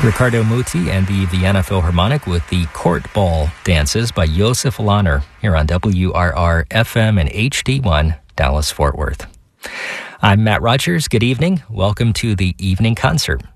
Ricardo Muti and the Vienna Philharmonic with the Court Ball Dances by Josef Lahner here on WRR FM and HD1 Dallas-Fort Worth. I'm Matt Rogers. Good evening. Welcome to the Evening Concert.